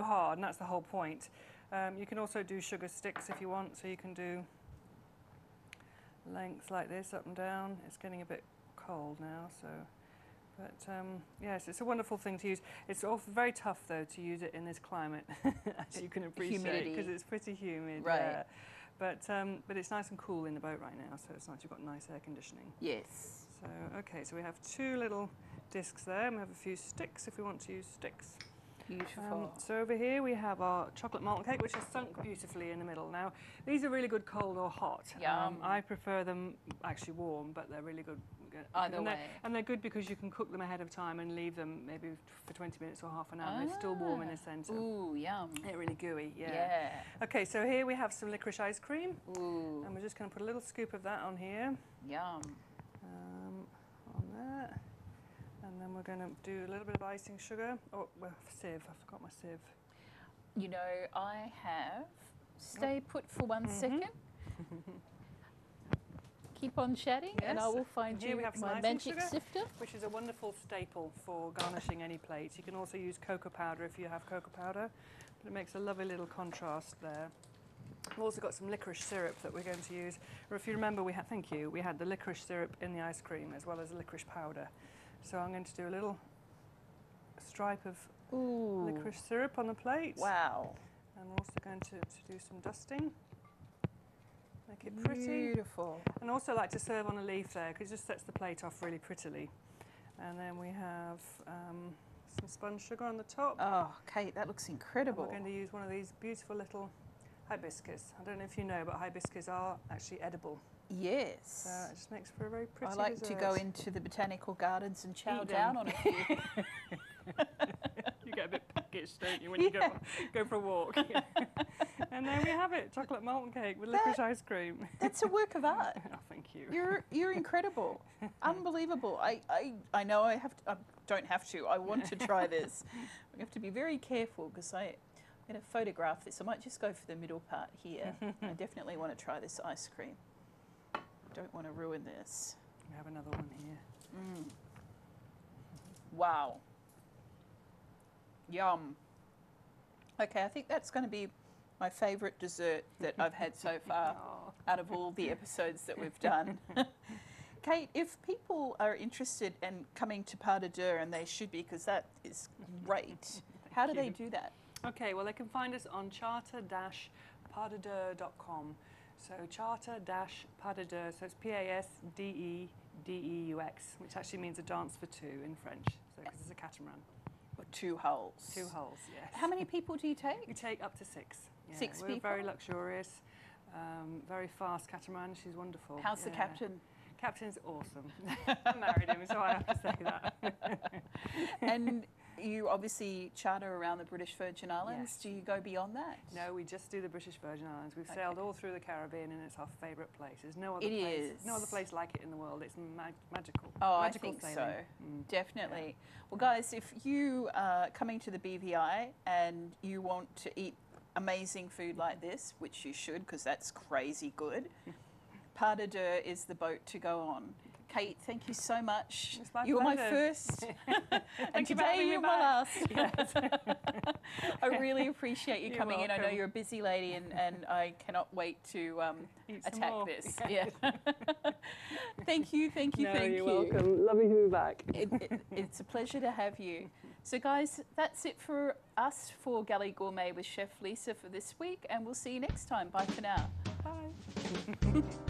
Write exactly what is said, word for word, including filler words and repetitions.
hard, and that's the whole point. Um, you can also do sugar sticks if you want, so you can do lengths like this, up and down. It's getting a bit cold now, so. But um, yes, it's a wonderful thing to use. It's also very tough, though, to use it in this climate, as you can appreciate, because it's pretty humid. Right. Yeah. But um, but it's nice and cool in the boat right now, so it's nice. You've got nice air conditioning. Yes. So okay, so we have two little discs there, and we have a few sticks if we want to use sticks. Beautiful. Um, so over here we have our chocolate molten cake, which is sunk beautifully in the middle. Now, these are really good cold or hot. Yum. Um, I prefer them actually warm, but they're really good. Either and way. They're, and they're good because you can cook them ahead of time and leave them maybe for twenty minutes or half an hour. Ah. And they're still warm in the centre. Ooh, yum. They're really gooey, yeah. Yeah. Okay, so here we have some licorice ice cream. Ooh. And we're just going to put a little scoop of that on here. Yum. Um, on there. And then we're going to do a little bit of icing sugar. Oh, well, sieve. I forgot my sieve. You know, I have. Stay put for one mm-hmm. second. Keep on chatting, yes. and I will find Here you we have my some magic sugar, sifter. which is a wonderful staple for garnishing any plates. You can also use cocoa powder if you have cocoa powder, but it makes a lovely little contrast there. We've also got some licorice syrup that we're going to use. Or if you remember, we had, thank you, we had the licorice syrup in the ice cream as well as the licorice powder. So I'm going to do a little stripe of Ooh. licorice syrup on the plate. Wow. And we're also going to, to do some dusting. Make it pretty. Beautiful. And also like to serve on a leaf there, because it just sets the plate off really prettily. And then we have um, some spun sugar on the top. Oh, Kate, that looks incredible. And we're going to use one of these beautiful little hibiscus. I don't know if you know, but hibiscus are actually edible. Yes. So it just makes for a very pretty I like dessert. to go into the botanical gardens and chow Eat down them. on a few. You get a bit peckish, don't you, when you go, go for a walk. And there we have it, chocolate molten cake with licorice That- ice cream. That's a work of art. Oh, thank you. You're you're incredible, unbelievable. I, I, I know I have to. I don't have to. I want to try this. We have to be very careful because I. I'm going to photograph this. I might just go for the middle part here. I definitely want to try this ice cream. Don't want to ruin this. We have another one here. Mm. Wow. Yum. Okay, I think that's going to be my favourite dessert that I've had so far Oh. out of all the episodes that we've done. Kate, if people are interested in coming to Pas de Deux, and they should be because that is great, how do they you. do that? Okay, well, they can find us on charter dash pas de deux dot com. So charter dash pas de deux, so it's P A S D E D E U X, which actually means a dance for two in French, so because it's a catamaran. Two hulls. Two hulls, yes. How many people do you take? We take up to six. Yeah, Six we're people? very luxurious, um, very fast catamaran. She's wonderful. How's the Yeah. captain? Captain's awesome. I married him, so I have to say that. And you obviously charter around the British Virgin Islands. Yes. Do you go beyond that? No, we just do the British Virgin Islands. We've Okay. sailed all through the Caribbean, and it's our favourite place. There's no other It place. is. No other place like it in the world. It's mag magical. Oh, magical I think sailing. so. Mm. Definitely. Well, guys, if you are coming to the B V I and you want to eat amazing food like this, which you should because that's crazy good, Pas de Deux is the boat to go on. Kate, thank you so much. It's my You were my pleasure. first, and Thank you for today having me you're my back. last. I really appreciate you You're coming in. I know welcome. you're a busy lady, and, and I cannot wait to um, Eat some attack more. this. Yeah. Thank you, thank you, No, thank you're you. welcome. Lovely to be back. It, it, it's a pleasure to have you. So guys, that's it for us for Galley Gourmet with Chef Lisa for this week, and we'll see you next time. Bye for now. Bye.